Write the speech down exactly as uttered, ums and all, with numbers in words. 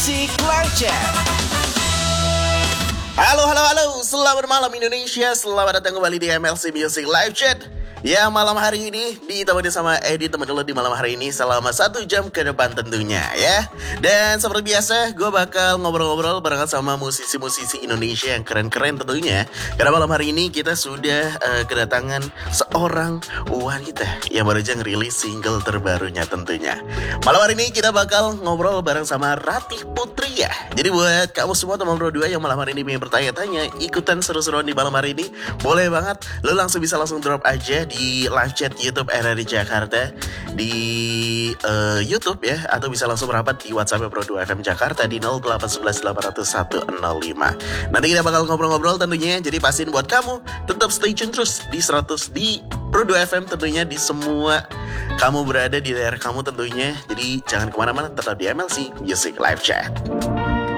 Music Live Chat. Halo, halo, halo, selamat malam Indonesia. Selamat datang kembali di M L C Music Live Chat. Ya, malam hari ini ditemani sama Edi, teman dulu di malam hari ini selama satu jam ke depan tentunya ya. Dan seperti biasa, gue bakal ngobrol-ngobrol barengan sama musisi-musisi Indonesia yang keren-keren tentunya. Karena malam hari ini kita sudah uh, kedatangan seorang wanita yang baru aja ngerilis single terbarunya tentunya. Malam hari ini kita bakal ngobrol bareng sama Ratih Putri ya. Jadi buat kamu semua teman Pro dua yang malam hari ini pengen bertanya-tanya, ikutan seru-seruan di malam hari ini, boleh banget. Lo langsung bisa langsung drop aja di di live chat YouTube R R I Jakarta di uh, YouTube ya, atau bisa langsung merapat di WhatsApp Pro dua F M Jakarta di nol delapan satu satu delapan nol satu nol lima. Nanti kita bakal ngobrol-ngobrol tentunya. Jadi pastiin buat kamu tetap stay tune terus di seratus di Pro dua F M tentunya, di semua kamu berada di daerah kamu tentunya. Jadi jangan kemana-mana, tetap di M L C Music Live Chat.